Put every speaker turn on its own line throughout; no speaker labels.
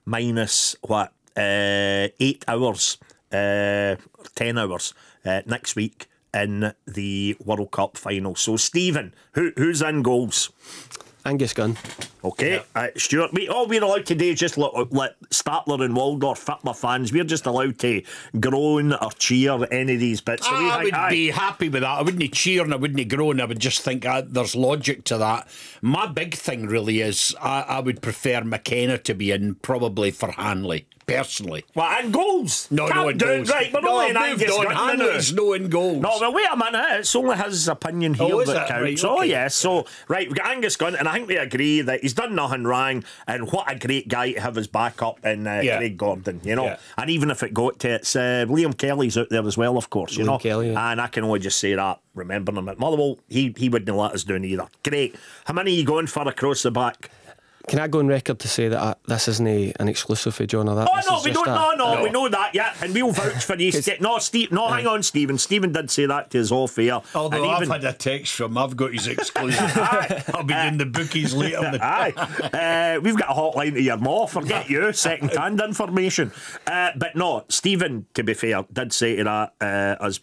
minus what 8 hours, 10 hours next week in the World Cup final. So Stephen, who's in goals?
Angus Gunn.
Okay, Stuart, all we're allowed to do is just let Statler and Waldorf Hitler fans, we're just allowed to groan or cheer any of these bits. So
I would be happy with that. I wouldn't cheer and I wouldn't groan. I would just think there's logic to that. My big thing really is I would prefer McKenna to be in, probably for Hanley. Personally.
What, in goals?
No, in goals.
Right, we're only in Angus Gunn.
Hanley's no in goals.
No, well, wait a minute. It's only his opinion here that counts.
Right, okay.
Oh, yeah. So, right, we've got Angus Gunn, and I think we agree that he's done nothing wrong, and what a great guy to have his backup in Craig Gordon, you know. Yeah. And even if it got to it's Liam Kelly's out there as well, of course, you know.
Kelly, yeah.
And I can only just say that, remembering him at Motherwell, he wouldn't let us down either. Great. How many are you going for across the back?
Can I go on record to say that this isn't an exclusive for John or that?
Oh no, we don't. No, we know that. Yeah, and we'll vouch for you. No, Steve. No, hang on, Stephen. Stephen did say that to us off air.
Although I've had a text from him, I've got his exclusive. I'll be doing the bookies later.
Aye, we've got a hotline to your ma. Forget you, second-hand information. But no, Stephen, to be fair, did say to that as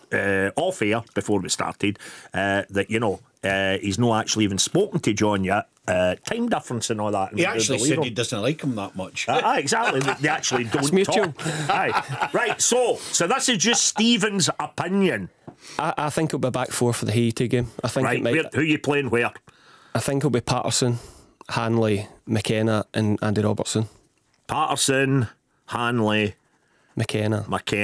off air before we started that he's not actually even spoken to John yet. Time difference and all that.
He actually said he doesn't like him that much.
Exactly. They actually don't talk. Aye. Right, so this is just Stephen's opinion.
I think it'll be back four for the Haiti game. I think
right, who are you playing where?
I think it'll be Patterson, Hanley, McKenna and Andy Robertson.
Patterson, Hanley,
McKenna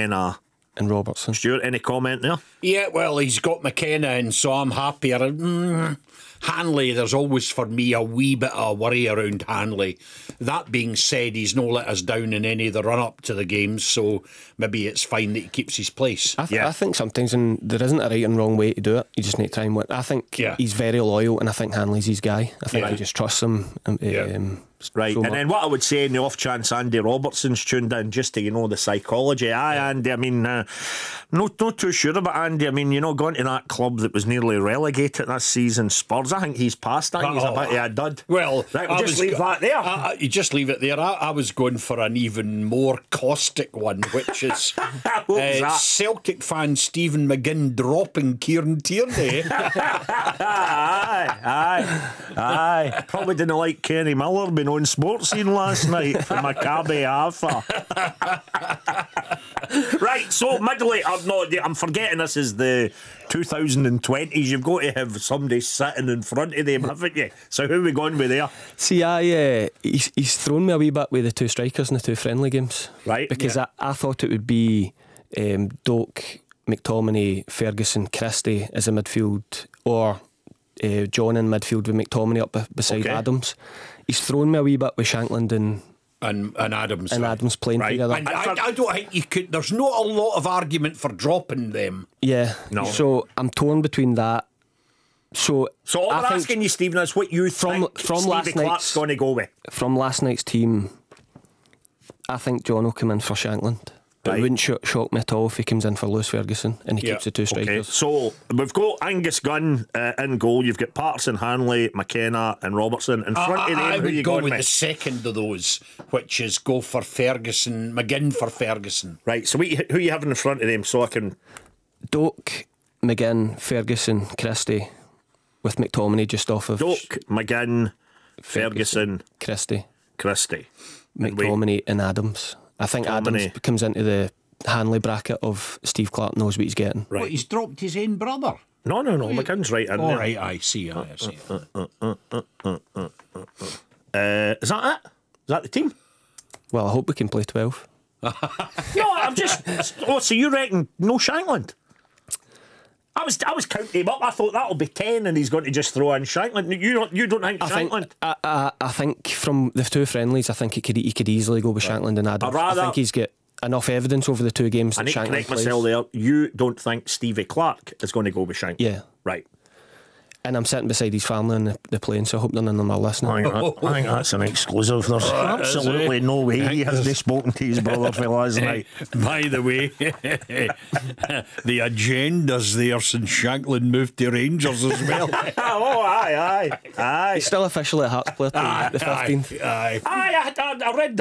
and Robertson.
Stuart, any comment there?
Yeah, well, he's got McKenna in, so I'm happier. Hanley, there's always for me a wee bit of worry around Hanley. That being said, he's no let us down in any of the run-up to the games, so maybe it's fine that he keeps his place.
I think sometimes there isn't a right and wrong way to do it. You just need to try and win. I think he's very loyal, and I think Hanley's his guy. I think he just trusts him.
Right, and then what I would say in the off chance Andy Robertson's tuned in, just to the psychology. Andy, I mean, not too sure about Andy. I mean, going to that club that was nearly relegated this season, Spurs, I think he's past that. He's a bit of a dud.
Well,
right, we'll just leave that there.
You just leave it there. I was going for an even more caustic one, which is Celtic fan Stephen McGinn dropping Kieran Tierney.
Aye. Probably didn't like Kenny Miller being on sports scene last night for Maccabi Haifa. Right, so I'm forgetting this is the 2020s. You've got to have somebody sitting in front of them, haven't you? So who are we going with there?
See, he's thrown me a wee bit with the two strikers in the two friendly games,
right?
Because I thought it would be Doak, McTominay, Ferguson, Christie as a midfield, or John in midfield with McTominay up beside Adams. He's thrown me a wee bit with Shankland and
Adams.
And Adams playing together.
And I don't think you could. There's not a lot of argument for dropping them.
Yeah.
No.
So I'm torn between that. So
all I'm asking you, Stephen, is what you think Stevie Clark's going to go with.
From last night's team, I think John will come in for Shankland. But it wouldn't shock me at all if he comes in for Lewis Ferguson and he keeps the two strikers.
Okay. So we've got Angus Gunn in goal. You've got Patterson, Hanley, McKenna and Robertson in front of them.
I
who
would
you
go
going
with the second of those, which is go for Ferguson, McGinn for Ferguson.
Right, so who are you having in front of them so I can...
Doak, McGinn, Ferguson, Christie, with McTominay just off of...
Doak, McGinn, Ferguson,
Christie,
McTominay
and Adams. I think Adams comes into the Hanley bracket of Steve Clark knows what he's getting.
Right. What, he's dropped his own brother?
No, McGinn's right in there.
Right, I see.
Is that it? Is that the team?
Well, I hope we can play 12.
No, I'm just... so you reckon no Shankland? I was counting him up. I thought that'll be 10 and he's going to just throw in Shankland. You don't think Shankland?
I think from the two friendlies, I think he could easily go with Shankland and Adams. I think he's got enough evidence over the two games that Shankland plays. I need to correct myself there.
You don't think Stevie Clark is going to go with Shankland?
Yeah.
Right.
And I'm sitting beside his family on the plane, so I hope none of them are listening.
I think that's an exclusive. There's absolutely no way he hasn't spoken to his brother for last night.
By the way, the agenda's there since Shankland moved to Rangers as well.
Aye.
He's still officially a Hearts player till the 15th.
I read